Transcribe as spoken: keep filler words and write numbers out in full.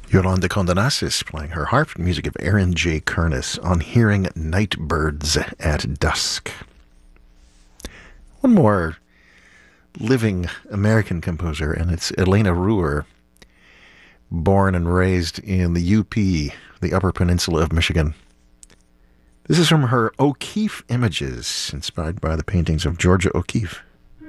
Yolanda Condonasis playing her harp, music of Aaron J. Kernis on Hearing Night Birds at Dusk. One more living American composer, and it's Elena Ruhr, born and raised in the U P, the Upper Peninsula of Michigan. This is from her O'Keeffe Images, inspired by the paintings of Georgia O'Keeffe.